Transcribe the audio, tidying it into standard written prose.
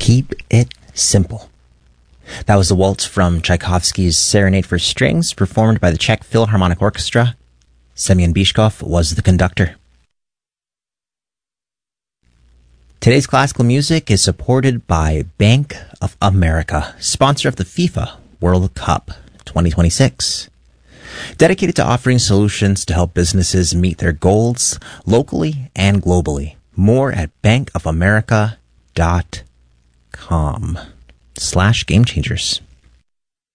Keep it simple. That was the waltz from Tchaikovsky's Serenade for Strings, performed by the Czech Philharmonic Orchestra. Semyon Bishkov was the conductor. Today's classical music is supported by Bank of America, sponsor of the FIFA World Cup 2026. Dedicated to offering solutions to help businesses meet their goals locally and globally. More at bankofamerica.com/gamechangers.